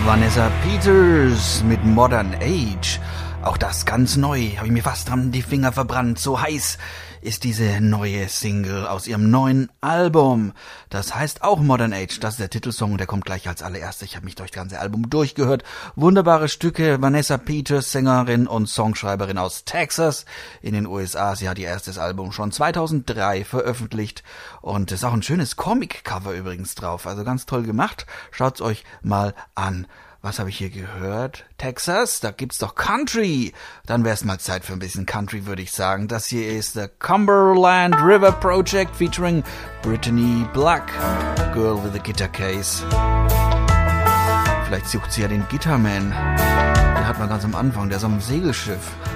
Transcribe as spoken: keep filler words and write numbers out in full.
Vanessa Peters mit Modern Age. Auch das ganz neu, habe ich mir fast dran die Finger verbrannt. So heiß ist diese neue Single aus ihrem neuen Album. Das heißt auch Modern Age, das ist der Titelsong und der kommt gleich als allererstes. Ich habe mich durch das ganze Album durchgehört. Wunderbare Stücke, Vanessa Peters, Sängerin und Songschreiberin aus Texas in den U S A. Sie hat ihr erstes Album schon zweitausenddrei veröffentlicht und es ist auch ein schönes Comic-Cover übrigens drauf. Also ganz toll gemacht. Schaut's euch mal an. Was habe ich hier gehört? Texas? Da gibt's doch Country. Dann wär's mal Zeit für ein bisschen Country, würde ich sagen. Das hier ist The Cumberland River Project featuring Brittany Black, Girl with a Guitar Case. Vielleicht sucht sie ja den Guitarman. Den hat man ganz am Anfang, der ist auf dem Segelschiff.